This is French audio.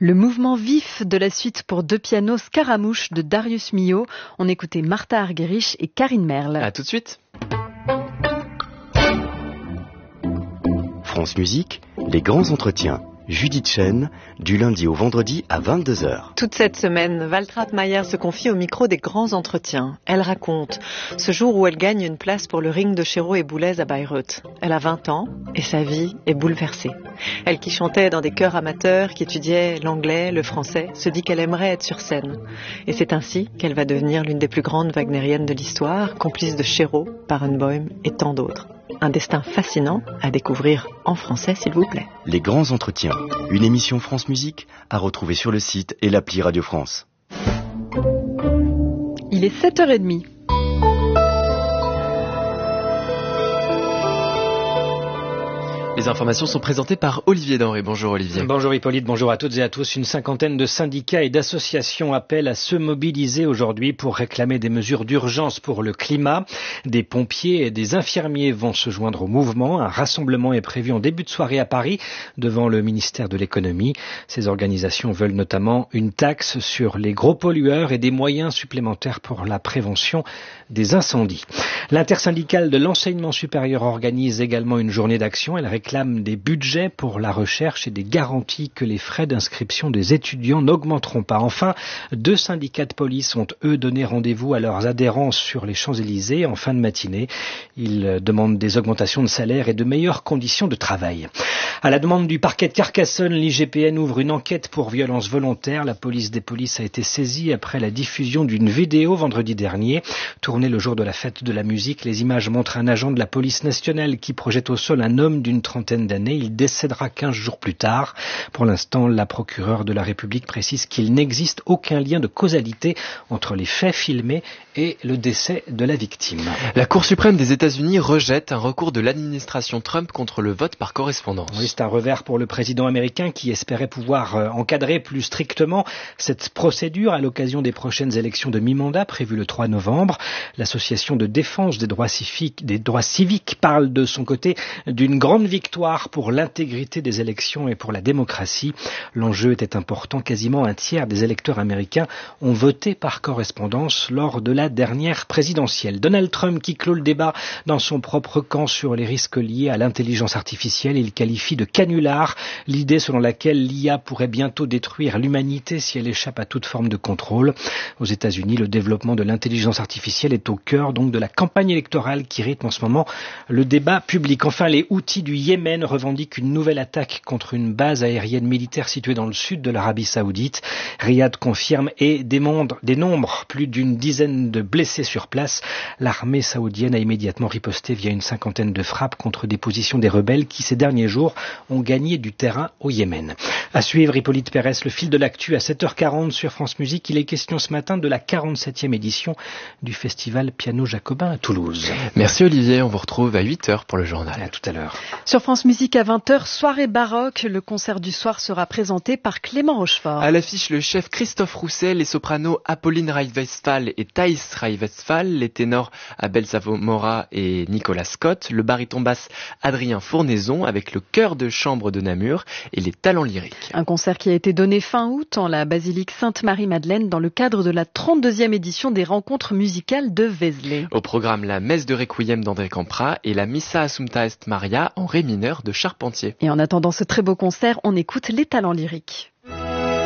Le mouvement vif de la suite pour deux pianos Scaramouche de Darius Milhaud. On écoutait Martha Argerich et Karine Merle. À tout de suite. France Musique, les grands entretiens. Judith Chen, du lundi au vendredi à 22h. Toute cette semaine, Waltraud Maier se confie au micro des grands entretiens. Elle raconte ce jour où elle gagne une place pour le ring de Chéreau et Boulez à Bayreuth. Elle a 20 ans et sa vie est bouleversée. Elle qui chantait dans des chœurs amateurs, qui étudiait l'anglais, le français, se dit qu'elle aimerait être sur scène. Et c'est ainsi qu'elle va devenir l'une des plus grandes wagnériennes de l'histoire, complice de Chéreau, Barenboim et tant d'autres. Un destin fascinant à découvrir en français, s'il vous plaît. Les grands entretiens, une émission France Musique à retrouver sur le site et l'appli Radio France. Il est 7h30. Les informations sont présentées par Olivier Denré. Bonjour Olivier. Bonjour Hippolyte, bonjour à toutes et à tous. Une cinquantaine de syndicats et d'associations appellent à se mobiliser aujourd'hui pour réclamer des mesures d'urgence pour le climat. Des pompiers et des infirmiers vont se joindre au mouvement. Un rassemblement est prévu en début de soirée à Paris devant le ministère de l'économie. Ces organisations veulent notamment une taxe sur les gros pollueurs et des moyens supplémentaires pour la prévention des incendies. L'intersyndicale de l'enseignement supérieur organise également une journée d'action. Elle réclame des budgets pour la recherche et des garanties que les frais d'inscription des étudiants n'augmenteront pas. Enfin, deux syndicats de police ont eux donné rendez-vous à leurs adhérents sur les Champs-Élysées en fin de matinée. Ils demandent des augmentations de salaire et de meilleures conditions de travail. À la demande du parquet de Carcassonne, l'IGPN ouvre une enquête pour violence volontaire. La police des polices a été saisie après la diffusion d'une vidéo vendredi dernier. Tournée le jour de la fête de la musique, les images montrent un agent de la police nationale qui projette au sol un homme d'une trentaine d'années. Il décédera 15 jours plus tard. Pour l'instant, la procureure de la République précise qu'il n'existe aucun lien de causalité entre les faits filmés et le décès de la victime. La Cour suprême des États-Unis rejette un recours de l'administration Trump contre le vote par correspondance. Oui, c'est un revers pour le président américain qui espérait pouvoir encadrer plus strictement cette procédure à l'occasion des prochaines élections de mi-mandat prévues le 3 novembre. L'association de défense des droits civiques parle de son côté d'une grande victoire pour l'intégrité des élections et pour la démocratie. L'enjeu était important. Quasiment un tiers des électeurs américains ont voté par correspondance lors de la dernière présidentielle. Donald Trump qui clôt le débat dans son propre camp sur les risques liés à l'intelligence artificielle. Il qualifie de canular l'idée selon laquelle l'IA pourrait bientôt détruire l'humanité si elle échappe à toute forme de contrôle. Aux États-Unis, le développement de l'intelligence artificielle est au cœur donc de la campagne électorale qui rythme en ce moment le débat public. Enfin, les Houthis du Yémen revendiquent une nouvelle attaque contre une base aérienne militaire située dans le sud de l'Arabie Saoudite. Riyad confirme et dénombre plus d'une dizaine de blessés sur place. L'armée saoudienne a immédiatement riposté via une cinquantaine de frappes contre des positions des rebelles qui, ces derniers jours, ont gagné du terrain au Yémen. À suivre, Hippolyte Pérez, le fil de l'actu à 7h40 sur France Musique. Il est question ce matin de la 47e édition du festival Piano Jacobin à Toulouse. Merci Olivier, on vous retrouve à 8h pour le journal. À tout à l'heure. Sur France Musique à 20h, soirée baroque. Le concert du soir sera présenté par Clément Rochefort. À l'affiche, le chef Christophe Rousset, les sopranos Apolline Reich-Westphal et Thaïs Reich-Westphal, les ténors Abel Savomora et Nicolas Scott, le baryton basse Adrien Fournaison avec le chœur de chambre de Namur et les talents lyriques. Un concert qui a été donné fin août en la basilique Sainte-Marie-Madeleine dans le cadre de la 32e édition des rencontres musicales de Vézelay. Au programme, la messe de Requiem d'André Campra et la Missa Assumpta Est Maria en ré mineur de Charpentier. Et en attendant ce très beau concert, on écoute les talents lyriques.